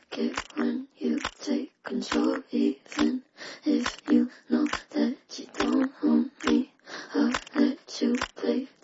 like it when you take control, even if you know that you don't own me. I'll let you play